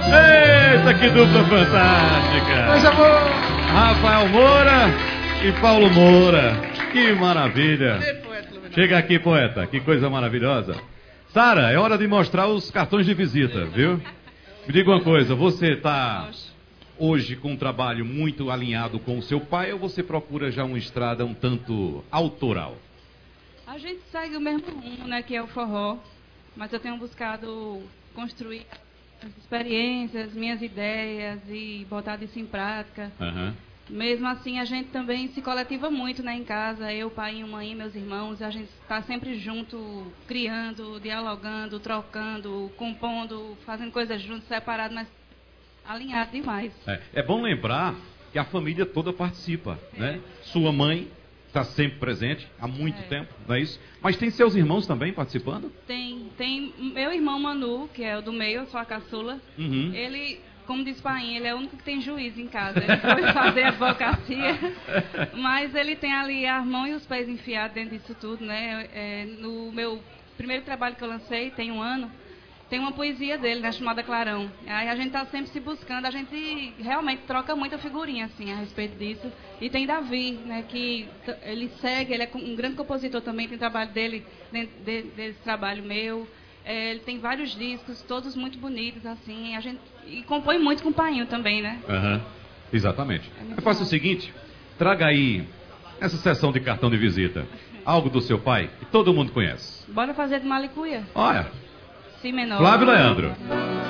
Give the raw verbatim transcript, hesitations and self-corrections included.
Eita, que dupla fantástica! Coisa boa! Rafael Moura e Paulo Moura. Que maravilha! Chega aqui, poeta. Que coisa maravilhosa. Sara, é hora de mostrar os cartões de visita, viu? Me diga uma coisa, você está hoje com um trabalho muito alinhado com o seu pai ou você procura já uma estrada um tanto autoral? A gente segue o mesmo rumo, né, que é o forró, mas eu tenho buscado construir as experiências, minhas ideias e botar isso em prática. Uhum. Mesmo assim, a gente também se coletiva muito, né, em casa, eu, pai, mãe, meus irmãos, a gente está sempre junto, criando, dialogando, trocando, compondo, fazendo coisas juntos, separados, mas alinhado demais. É, é bom lembrar que a família toda participa, é. né? Sua mãe está sempre presente, há muito é. tempo, não é isso? Mas tem seus irmãos também participando? Tem, tem meu irmão Manu, que é o do meio, eu sou a caçula, uhum. ele... Como diz Painho, ele é o único que tem juízo em casa. Ele foi fazer advocacia, mas ele tem ali a mão e os pés enfiados dentro disso tudo, né? É, no meu primeiro trabalho que eu lancei, tem um ano, tem uma poesia dele, né, chamada Clarão. Aí a gente está sempre se buscando, a gente realmente troca muita figurinha, assim, a respeito disso. E tem Davi, né, que ele segue, ele é um grande compositor também, tem trabalho dele dentro de, desse trabalho meu. É, ele tem vários discos, todos muito bonitos, assim, a gente e compõe muito com o Painho também, né? Uhum. Exatamente. É faça o seguinte, traga aí essa sessão de cartão de visita, algo do seu pai, que todo mundo conhece. Bora fazer de Malicuia. Olha. Si menor. Flávio Leandro.